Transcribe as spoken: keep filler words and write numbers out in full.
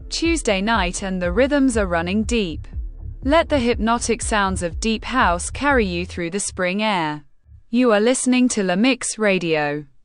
Tuesday night and the rhythms are running deep. Let the hypnotic sounds of deep house carry you through the spring air. You are listening to La Mix Radio.